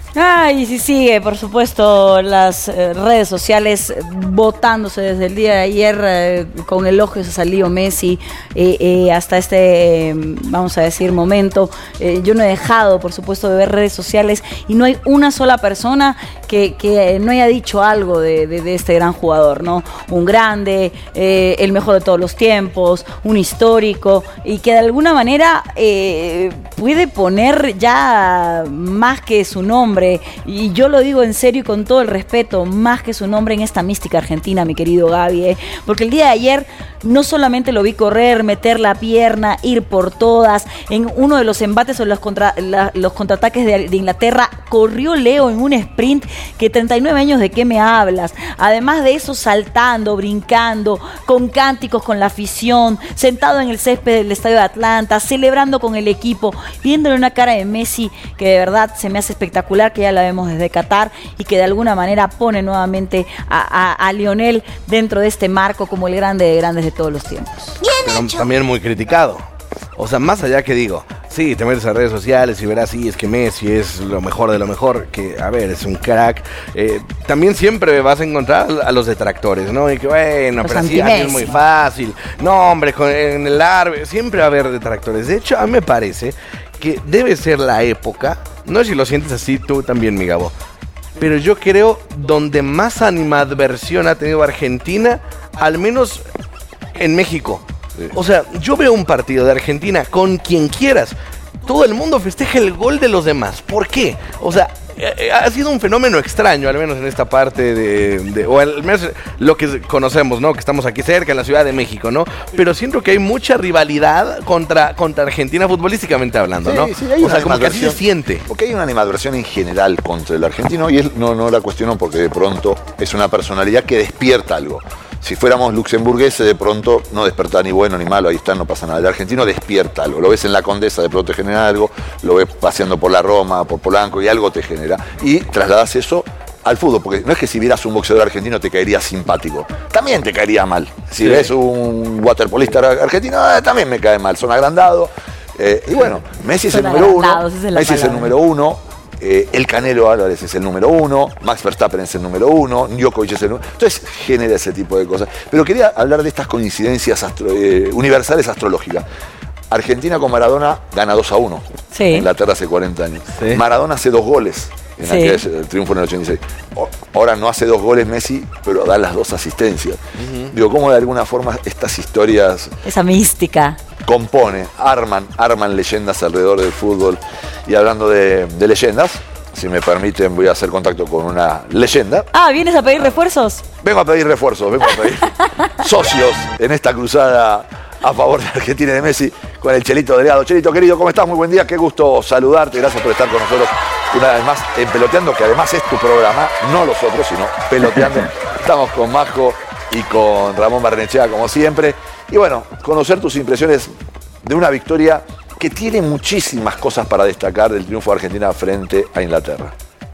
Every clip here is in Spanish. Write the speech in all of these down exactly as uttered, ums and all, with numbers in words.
Ah, y si sigue, por supuesto, las eh, redes sociales votándose desde el día de ayer eh, con elogios a Leo Messi eh, eh, hasta este, eh, vamos a decir, momento. Eh, yo no he dejado, por supuesto, de ver redes sociales y no hay una sola persona que, que no haya dicho algo de, de, de este gran jugador, ¿no? Un grande, eh, el mejor de todos los tiempos, un histórico y que de alguna manera eh, puede poner ya más que su nombre. Y yo lo digo en serio y con todo el respeto, más que su nombre en esta mística argentina, mi querido Gaby, ¿eh? Porque el día de ayer no solamente lo vi correr, meter la pierna, ir por todas, en uno de los embates o los, contra, la, los contraataques de, de Inglaterra, corrió Leo en un sprint que treinta y nueve años, ¿de qué me hablas? Además de eso, saltando, brincando, con cánticos con la afición, sentado en el césped del Estadio de Atlanta, celebrando con el equipo, viéndole una cara de Messi que de verdad se me hace espectacular, que ya la vemos desde Qatar y que de alguna manera pone nuevamente a, a, a Lionel dentro de este marco como el grande de grandes de todos los tiempos. Pero también muy criticado. O sea, más allá que digo, sí, te metes a redes sociales y verás, sí, es que Messi es lo mejor de lo mejor, que, a ver, es un crack. Eh, también siempre vas a encontrar a los detractores, ¿no? Y que, bueno, los pero así es muy fácil. No, hombre, con, en el árbitro, siempre va a haber detractores. De hecho, a mí me parece que debe ser la época, no sé si lo sientes así tú también, mi Gabo, pero yo creo donde más animadversión ha tenido Argentina, al menos en México. O sea, yo veo un partido de Argentina con quien quieras, todo el mundo festeja el gol de los demás. ¿Por qué? O sea, ha sido un fenómeno extraño, al menos en esta parte de, de o al menos lo que conocemos, ¿no? Que estamos aquí cerca, en la Ciudad de México, ¿no? Pero siento que hay mucha rivalidad contra, contra Argentina futbolísticamente hablando, ¿no? Sí, sí, hay o una sea, como que así se siente. Porque hay una animadversión en general contra el argentino y él no, no la cuestiono porque de pronto es una personalidad que despierta algo. Si fuéramos luxemburgueses, de pronto no desperta ni bueno ni malo, ahí está, no pasa nada. El argentino despierta algo, lo ves en la Condesa, de pronto te genera algo, lo ves paseando por la Roma, por Polanco y algo te genera. Y trasladas eso al fútbol, porque no es que si vieras un boxeador argentino te caería simpático, también te caería mal. Si sí. ves un waterpolista argentino, eh, también me cae mal, son agrandados. Eh, y bueno, Messi es el número uno, Messi es el número uno. Eh, el Canelo Álvarez es el número uno, Max Verstappen es el número uno, Djokovic es el número uno. Entonces genera ese tipo de cosas. Pero quería hablar de estas coincidencias astro, eh, universales astrológicas. Argentina con Maradona gana dos a uno. Sí. Inglaterra hace cuarenta años. Sí. Maradona hace dos goles en sí. aquel el triunfo en el ochenta y seis. Ahora no hace dos goles Messi, pero da las dos asistencias. Uh-huh. Digo, cómo de alguna forma estas historias... Esa mística... compone, arman, arman leyendas alrededor del fútbol. Y hablando de, de leyendas, si me permiten, voy a hacer contacto con una leyenda. Ah, ¿vienes a pedir refuerzos? Vengo a pedir refuerzos, vengo a pedir socios en esta cruzada a favor de Argentina y de Messi con el Chelito Delgado. Chelito, querido, ¿cómo estás? Muy buen día, qué gusto saludarte, gracias por estar con nosotros una vez más en Peloteando, que además es tu programa, no los otros, sino Peloteando. Estamos con Majo y con Ramón Barnechea, como siempre. Y bueno, conocer tus impresiones de una victoria que tiene muchísimas cosas para destacar del triunfo de Argentina frente a Inglaterra.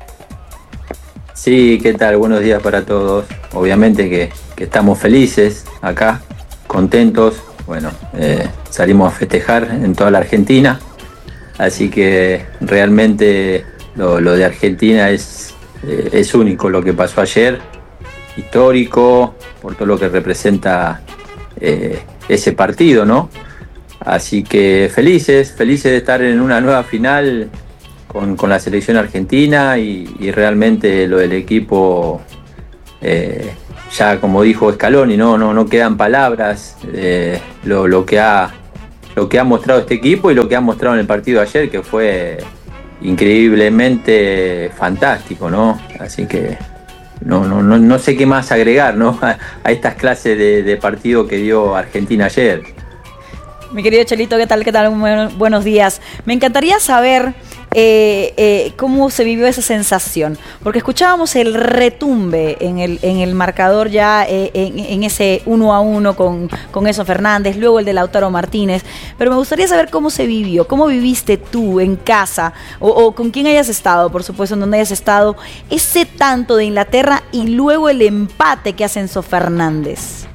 Sí, ¿qué tal? Buenos días para todos. Obviamente que, que estamos felices acá, contentos. Bueno, eh, salimos a festejar en toda la Argentina. Así que realmente lo, lo de Argentina es, eh, es único lo que pasó ayer. Histórico, por todo lo que representa eh, ese partido, ¿no? Así que felices, felices de estar en una nueva final con, con la selección argentina y, y realmente lo del equipo, eh, ya como dijo Scaloni, no, no, no quedan palabras, eh, lo, lo, que ha, lo que ha mostrado este equipo y lo que ha mostrado en el partido de ayer, que fue increíblemente fantástico, ¿no? Así que no, no, no, no sé qué más agregar, ¿no? a, a estas clases de, de partido que dio Argentina ayer. Mi querido Chelito, ¿qué tal? ¿Qué tal? Buen, buenos días. Me encantaría saber eh, eh, cómo se vivió esa sensación, porque escuchábamos el retumbe en el, en el marcador ya eh, en, en ese uno a uno con, con Enzo Fernández, luego el de Lautaro Martínez, pero me gustaría saber cómo se vivió, cómo viviste tú en casa o, o con quién hayas estado, por supuesto, en donde hayas estado, ese tanto de Inglaterra y luego el empate que hace Enzo Fernández.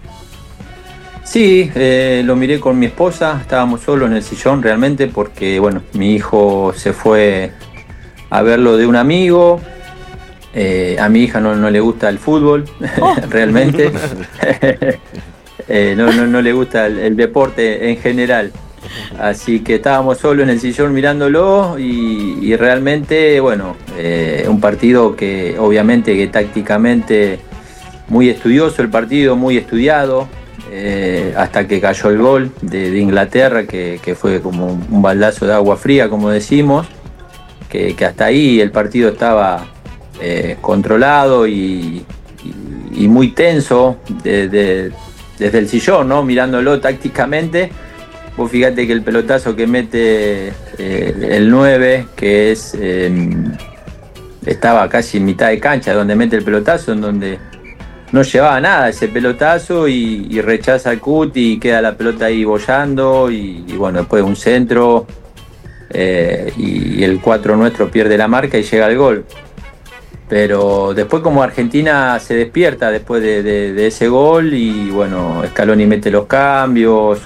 Sí, eh, lo miré con mi esposa, estábamos solos en el sillón realmente porque, bueno, mi hijo se fue a verlo de un amigo. Eh, a mi hija no, no le gusta el fútbol, oh. realmente. eh, no, no, no le gusta el, el deporte en general. Así que estábamos solos en el sillón mirándolo y, y realmente, bueno, eh, un partido que obviamente que tácticamente muy estudioso el partido, muy estudiado, eh, hasta que cayó el gol de, de Inglaterra, que, que fue como un baldazo de agua fría, como decimos, que, que hasta ahí el partido estaba eh, controlado y, y, y muy tenso de, de, desde el sillón, ¿no? Mirándolo tácticamente. Vos fíjate que el pelotazo que mete eh, el nueve, que es eh, estaba casi en mitad de cancha, donde mete el pelotazo, en donde no llevaba nada ese pelotazo y, y rechaza el cuti y queda la pelota ahí bollando y, y bueno, después un centro eh, y, y el cuatro nuestro pierde la marca y llega el gol. Pero después como Argentina se despierta después de, de, de ese gol y bueno, Scaloni mete los cambios.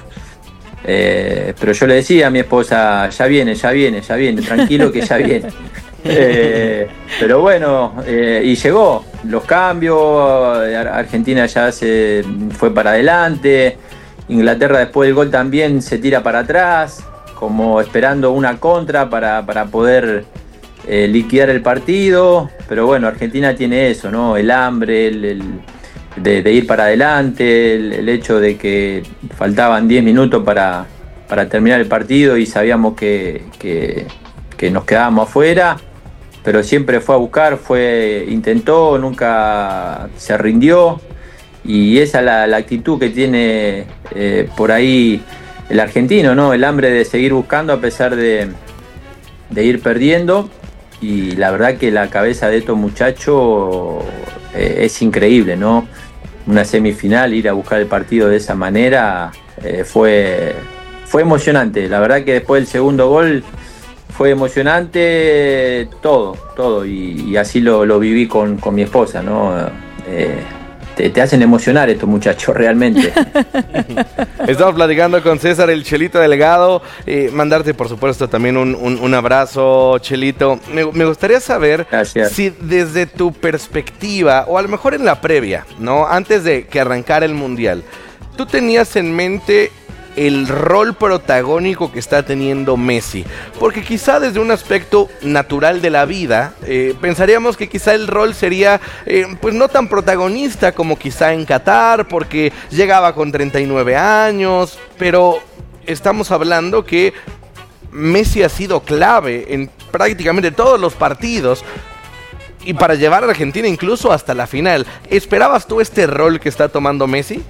Eh, pero yo le decía a mi esposa, ya viene, ya viene, ya viene, tranquilo que ya viene. Eh, pero bueno, eh, y llegó, los cambios, Argentina ya se fue para adelante, Inglaterra después del gol también se tira para atrás, como esperando una contra para, para poder eh, liquidar el partido, pero bueno, Argentina tiene eso, ¿no? El hambre, el... el De, de ir para adelante, el, el hecho de que faltaban diez minutos para, para terminar el partido y sabíamos que, que, que nos quedábamos afuera, pero siempre fue a buscar, fue, intentó, nunca se rindió y esa es la, la actitud que tiene eh, por ahí el argentino, ¿no? El hambre de seguir buscando a pesar de, de ir perdiendo y la verdad que la cabeza de estos muchachos eh, es increíble, ¿no? Una semifinal, ir a buscar el partido de esa manera eh, fue, fue emocionante. La verdad que después del segundo gol fue emocionante todo, todo. Y, y así lo, lo viví con, con mi esposa, ¿no? Eh, te, te hacen emocionar estos muchachos, realmente. Estamos platicando con César el Chelito Delgado. Eh, mandarte, por supuesto, también un, un, un abrazo, Chelito. Me, me gustaría saber Gracias. Si desde tu perspectiva, o a lo mejor en la previa, ¿no? Antes de que arrancara el Mundial, ¿tú tenías en mente el rol protagónico que está teniendo Messi? Porque quizá desde un aspecto natural de la vida eh, pensaríamos que quizá el rol sería eh, pues no tan protagonista como quizá en Qatar, porque llegaba con treinta y nueve años, pero estamos hablando que Messi ha sido clave en prácticamente todos los partidos y para llevar a Argentina incluso hasta la final. ¿Esperabas tú este rol que está tomando Messi?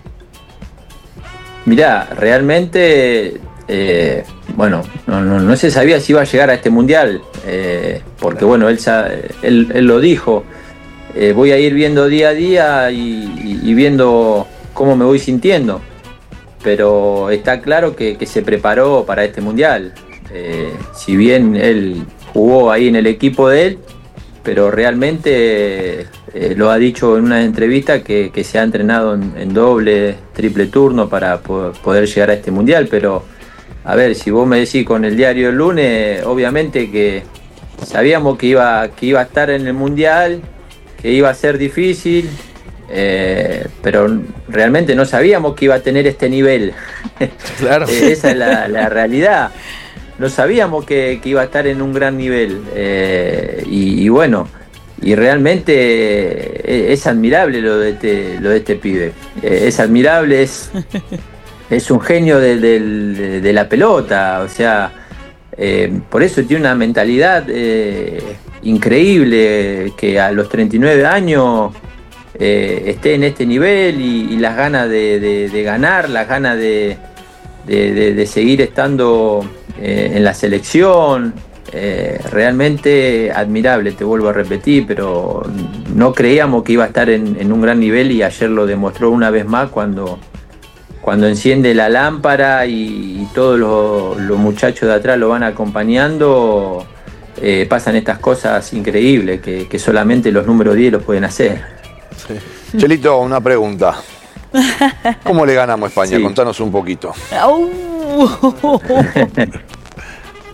Mirá, realmente, eh, bueno, no, no, no se sabía si iba a llegar a este mundial, eh, porque bueno, él, él, él lo dijo, eh, voy a ir viendo día a día y, y, y viendo cómo me voy sintiendo, pero está claro que, que se preparó para este mundial, eh, si bien él jugó ahí en el equipo de él, pero realmente eh, lo ha dicho en una entrevista que, que se ha entrenado en, en doble, triple turno para po- poder llegar a este mundial, pero a ver, si vos me decís con el diario el lunes, obviamente que sabíamos que iba, que iba a estar en el mundial, que iba a ser difícil, eh, pero realmente no sabíamos que iba a tener este nivel. Claro. eh, esa es la, la realidad. No sabíamos que, que iba a estar en un gran nivel eh, y, y bueno, y realmente es, es admirable lo de este, lo de este pibe. Eh, es admirable, es, es un genio de, de, de la pelota, o sea, eh, por eso tiene una mentalidad eh, increíble, que a los treinta y nueve años eh, esté en este nivel y, y las ganas de, de, de ganar, las ganas de, de, de, de seguir estando Eh, en la selección, eh, realmente admirable, te vuelvo a repetir, pero no creíamos que iba a estar en, en un gran nivel y ayer lo demostró una vez más cuando, cuando enciende la lámpara y, y todos los, los muchachos de atrás lo van acompañando, eh, pasan estas cosas increíbles que, que solamente los números diez los pueden hacer. Sí. Chelito, una pregunta. ¿Cómo le ganamos a España? Sí. Contanos un poquito. Uh.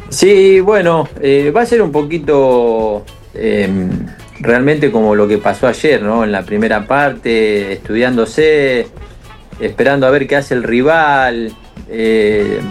Sí, bueno, eh, va a ser un poquito eh, realmente como lo que pasó ayer, ¿no? En la primera parte, estudiándose, esperando a ver qué hace el rival, eh,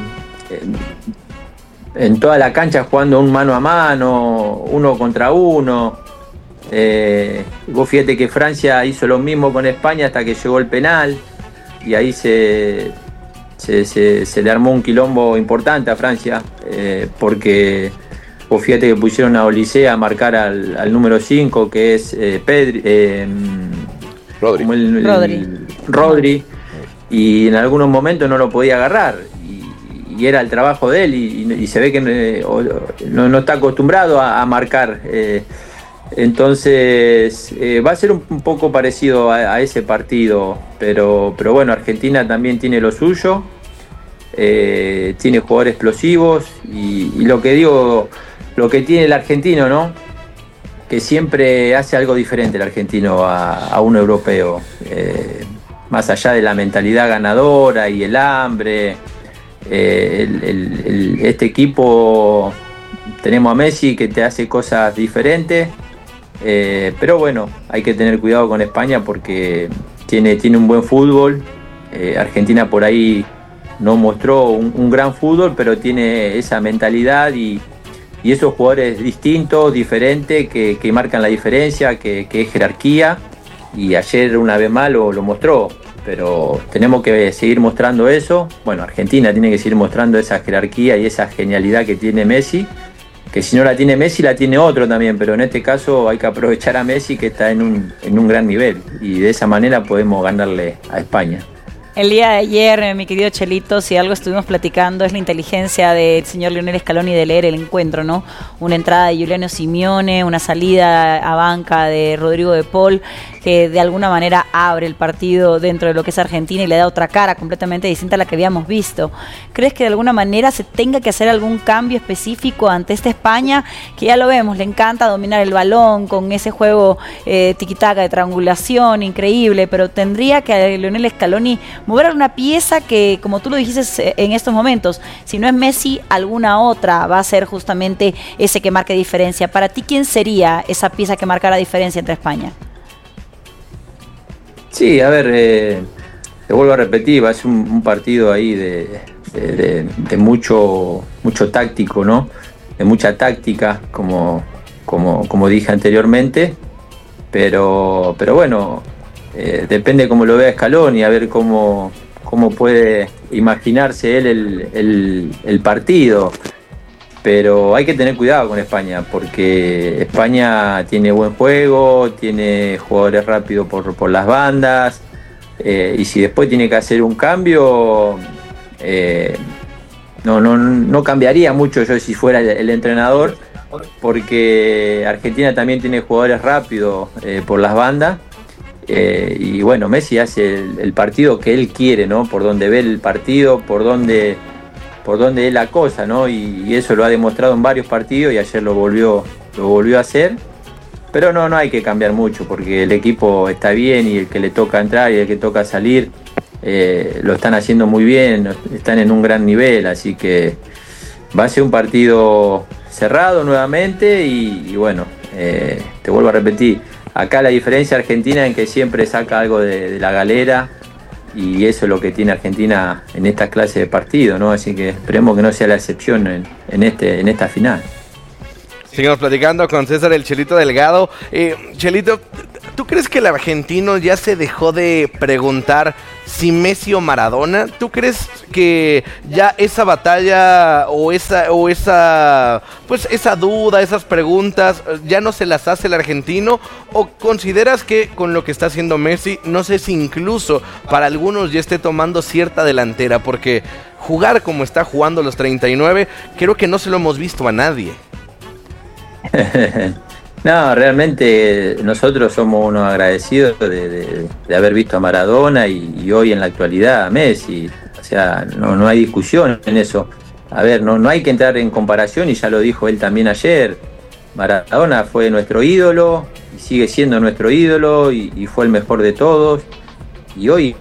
en toda la cancha jugando un mano a mano, uno contra uno. Eh, vos fíjate que Francia hizo lo mismo con España hasta que llegó el penal y ahí se, se, se, se le armó un quilombo importante a Francia, eh, porque vos fíjate que pusieron a Olise a marcar al, al número cinco, que es eh, Pedri, eh, Rodri. como el, el, Rodri. Rodri, y en algunos momentos no lo podía agarrar. Y, y era el trabajo de él y, y se ve que eh, no, no está acostumbrado a, a marcar. Eh, Entonces eh, va a ser un, un poco parecido a, a ese partido, pero, pero bueno, Argentina también tiene lo suyo, eh, tiene jugadores explosivos y, y lo que digo, lo que tiene el argentino, ¿no? Que siempre hace algo diferente el argentino a, a un europeo, eh, más allá de la mentalidad ganadora y el hambre, eh, el, el, el, este equipo tenemos a Messi que te hace cosas diferentes. Eh, pero bueno, hay que tener cuidado con España porque tiene, tiene un buen fútbol. eh, Argentina por ahí no mostró un, un gran fútbol, pero tiene esa mentalidad y, y esos jugadores distintos, diferentes, que, que marcan la diferencia, que, que es jerarquía, y ayer una vez más lo, lo mostró, pero tenemos que seguir mostrando eso. Bueno, Argentina tiene que seguir mostrando esa jerarquía y esa genialidad que tiene Messi, que si no la tiene Messi la tiene otro también, pero en este caso hay que aprovechar a Messi, que está en un, en un gran nivel, y de esa manera podemos ganarle a España. El día de ayer, mi querido Chelito, si algo estuvimos platicando es la inteligencia del señor Lionel Scaloni de leer el encuentro, ¿no? Una entrada de Giuliano Simeone, una salida a banca de Rodrigo de Paul, que de alguna manera abre el partido dentro de lo que es Argentina y le da otra cara completamente distinta a la que habíamos visto. ¿Crees que de alguna manera se tenga que hacer algún cambio específico ante esta España, que ya lo vemos, le encanta dominar el balón con ese juego eh, tiquitaca de triangulación increíble, pero tendría que Lionel Scaloni mover una pieza que, como tú lo dijiste en estos momentos, si no es Messi, alguna otra va a ser justamente ese que marque diferencia? Para ti, ¿quién sería esa pieza que marcara diferencia entre España? Sí, a ver, eh, te vuelvo a repetir, va a ser un, un partido ahí de, de, de, de mucho, mucho táctico, ¿no? De mucha táctica, como, como, como dije anteriormente, pero, pero bueno, eh, depende cómo lo vea Scaloni, a ver cómo, cómo puede imaginarse él el, el, el partido. Pero hay que tener cuidado con España, porque España tiene buen juego, tiene jugadores rápidos por, por las bandas, eh, y si después tiene que hacer un cambio, eh, no, no, no cambiaría mucho yo si fuera el, el entrenador, porque Argentina también tiene jugadores rápidos eh, por las bandas, eh, y bueno, Messi hace el, el partido que él quiere, ¿no? Por donde ve el partido, por donde... por donde es la cosa, ¿no? Y, y eso lo ha demostrado en varios partidos y ayer lo volvió, lo volvió a hacer. Pero no, no hay que cambiar mucho porque el equipo está bien y el que le toca entrar y el que toca salir eh, lo están haciendo muy bien, están en un gran nivel, así que va a ser un partido cerrado nuevamente y, y bueno, eh, te vuelvo a repetir, acá la diferencia argentina en que siempre saca algo de, de la galera. Y eso es lo que tiene Argentina en esta clase de partido, ¿no? Así que esperemos que no sea la excepción en, en, este, en esta final. Seguimos platicando con César el Chelito Delgado. Eh, Chelito, ¿tú crees que el argentino ya se dejó de preguntar si Messi o Maradona? ¿Tú crees que ya esa batalla o esa o esa pues esa duda, esas preguntas ya no se las hace el argentino? ¿O consideras que con lo que está haciendo Messi, no sé si incluso para algunos ya esté tomando cierta delantera? Porque jugar como está jugando los treinta y nueve, creo que no se lo hemos visto a nadie. No, realmente nosotros somos unos agradecidos de, de, de haber visto a Maradona y, y hoy en la actualidad a Messi. O sea, no, no hay discusión en eso. A ver, no, no hay que entrar en comparación y ya lo dijo él también ayer. Maradona fue nuestro ídolo y sigue siendo nuestro ídolo y, y fue el mejor de todos. Y hoy